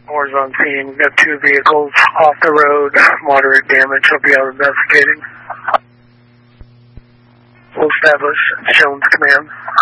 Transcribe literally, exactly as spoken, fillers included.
Oars on scene. Got two vehicles off the road. Moderate damage. I'll be out investigating. We'll establish Jones Command.